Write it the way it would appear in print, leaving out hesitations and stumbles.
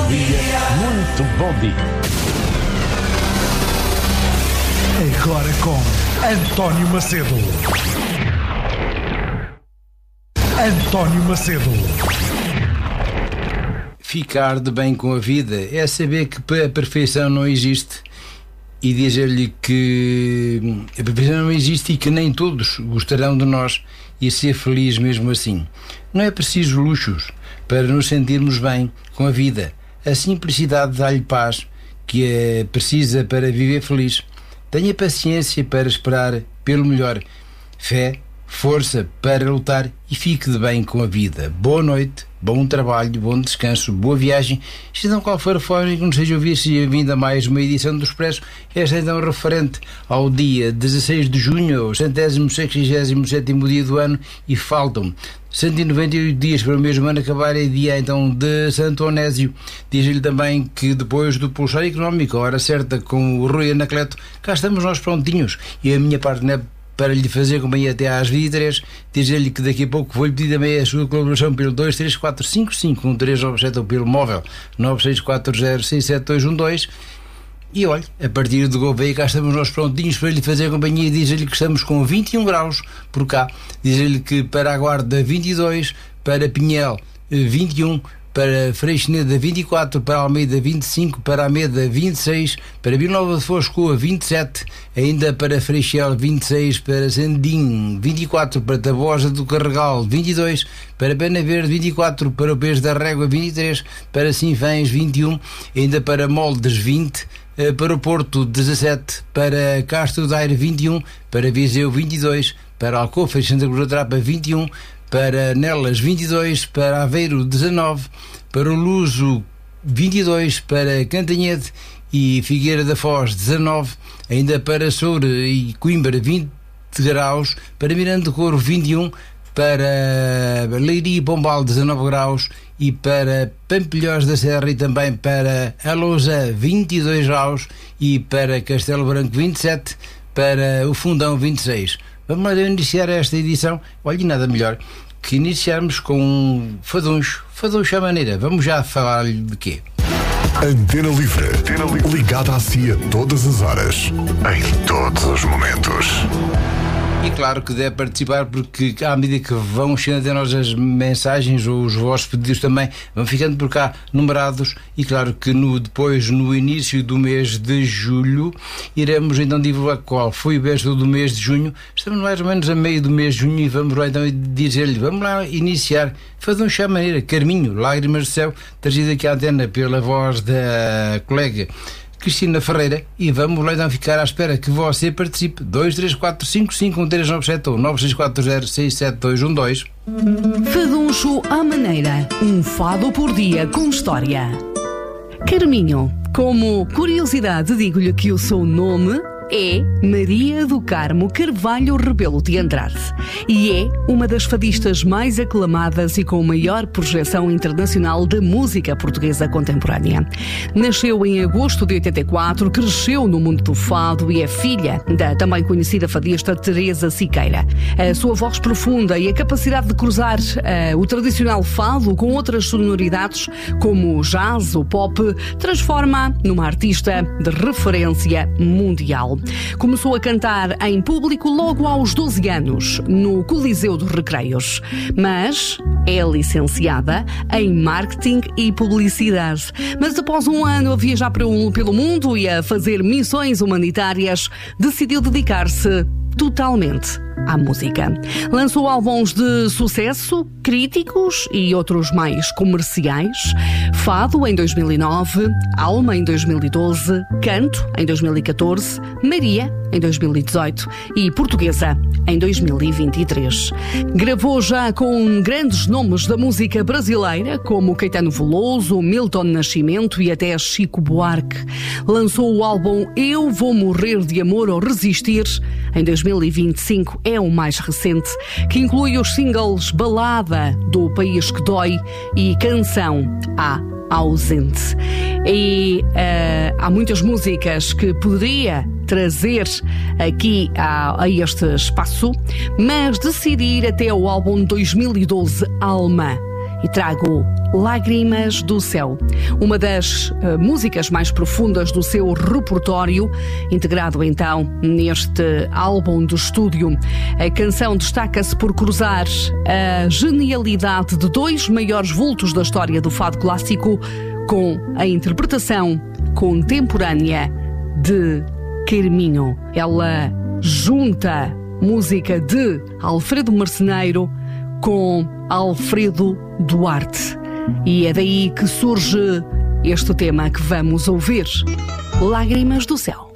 Muito bom dia. Agora com António Macedo. António Macedo. Ficar de bem com a vida é saber que a perfeição não existe e dizer-lhe que a perfeição não existe e que nem todos gostarão de nós e ser feliz mesmo assim. Não é preciso luxos para nos sentirmos bem com a vida. A simplicidade dá-lhe paz que é precisa para viver feliz. Tenha paciência para esperar pelo melhor. Fé, força para lutar e fique de bem com a vida. Boa noite, bom trabalho, bom descanso, boa viagem. Seja então qual for a forma que nos seja ouvir, seja vinda mais uma edição do Expresso. Esta é então referente ao dia 16 de junho, o 167º dia do ano, e faltam 198 dias para o mesmo ano acabar. É dia então de Santo Onésio. Diz-lhe também que depois do Pulsar Económico, a hora certa com o Rui Anacleto, cá estamos nós prontinhos. E a minha parte não é para lhe fazer companhia até às 23, dizer-lhe que daqui a pouco vou-lhe pedir também a sua colaboração pelo 234551397 ou pelo móvel 964067212. E olha, a partir de Gouveia cá estamos nós prontinhos para lhe fazer companhia e dizer-lhe que estamos com 21 graus por cá, dizer-lhe que para a Guarda 22, para Pinhel 21, para Freixeneda 24, para Almeida 25, para Almeida 26, para Vila Nova de Foscoa 27, ainda para Freixel 26, para Sandim 24, para Tabosa do Carregal 22, para Pena Verde 24, para o Pés da Régua 23, para Sinfãs 21, ainda para Moldes 20, para o Porto 17, para Castro Daire 21, para Viseu 22, para Alcofas e Santa Cruz da Trapa 21, para Nelas 22, para Aveiro 19, para o Luso 22, para Cantanhede e Figueira da Foz 19, ainda para Soura e Coimbra 20 graus, para Miranda do Douro 21, para Leiria e Pombal 19 graus e para Pampilhós da Serra e também para Alousa 22 graus e para Castelo Branco 27, para o Fundão 26. Vamos lá iniciar esta edição. Olha, nada melhor que iniciarmos com Faduncho à maneira. Vamos já falar de quê? Antena Livre. Ligada a si a todas as horas, em todos os momentos. E claro que deve participar, porque à medida que vão chegando até nós as mensagens ou os vossos pedidos também vão ficando por cá numerados. E claro que depois, no início do mês de julho, iremos então divulgar qual foi o beijo do mês de junho. Estamos mais ou menos a meio do mês de junho e vamos lá então dizer-lhe, vamos lá iniciar Faduncho à maneira, Carminho, Lágrimas do Céu, trazido aqui à antena pela voz da colega Cristina Ferreira, e vamos lá então ficar à espera que você participe. 234551397 ou 964067212. Faduncho à maneira, um fado por dia com história. Carminho, como curiosidade digo-lhe que o seu nome é Maria do Carmo Carvalho Rebelo de Andrade e é uma das fadistas mais aclamadas e com maior projeção internacional da música portuguesa contemporânea. Nasceu em agosto de 84, cresceu no mundo do fado e é filha da também conhecida fadista Teresa Siqueira. A sua voz profunda e a capacidade de cruzar o tradicional fado com outras sonoridades como o jazz, o pop, transforma-a numa artista de referência mundial. Começou a cantar em público logo aos 12 anos, no Coliseu dos Recreios, mas é licenciada em Marketing e Publicidade. Mas após um ano a viajar pelo mundo e a fazer missões humanitárias, decidiu dedicar-se totalmente à música. Lançou álbuns de sucesso, críticos e outros mais comerciais. Fado em 2009, Alma em 2012, Canto em 2014, Maria em 2018 e Portuguesa em 2023. Gravou já com grandes nomes da música brasileira, como Caetano Veloso, Milton Nascimento e até Chico Buarque. Lançou o álbum Eu Vou Morrer de Amor ou Resistir em 2025, é o mais recente, que inclui os singles Balada do País que Dói e Canção à Ausente. E há muitas músicas que poderia trazer aqui a este espaço, mas decidi ir até o álbum 2012 Alma. e trago Lágrimas do Céu, uma das músicas mais profundas do seu repertório, integrado então neste álbum de estúdio. A canção destaca-se por cruzar a genialidade de dois maiores vultos da história do fado clássico com a interpretação contemporânea de Carminho. Ela junta música de Alfredo Marceneiro com Alfredo Duarte. E é daí que surge este tema que vamos ouvir, Lágrimas do Céu.